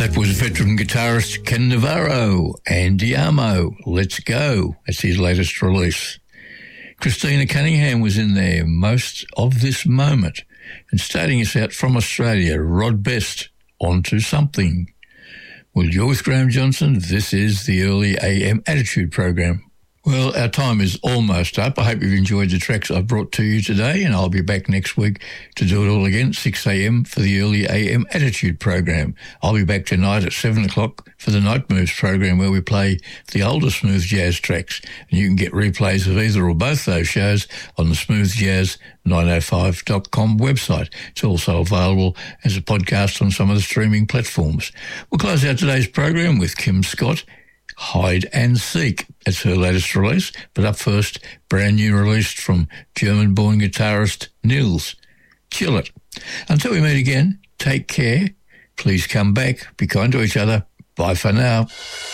That was veteran guitarist Ken Navarro, Andy Amo, Let's Go. That's his latest release. Christina Cunningham was in there, Most of This Moment. And starting us out from Australia, Rod Best, On to Something. Well, you're with Graham Johnson. This is the Early AM Attitude Program. Well, our time is almost up. I hope you've enjoyed the tracks I've brought to you today, and I'll be back next week to do it all again, 6 a.m. for the Early AM Attitude Program. I'll be back tonight at 7 o'clock for the Night Moves program, where we play the older smooth jazz tracks, and you can get replays of either or both those shows on the smoothjazz905.com website. It's also available as a podcast on some of the streaming platforms. We'll close out today's program with Kim Scott, Hide and Seek. That's her latest release. But up first, brand new release from German-born guitarist Nils. Chill It. Until we meet again, take care. Please come back. Be kind to each other. Bye for now.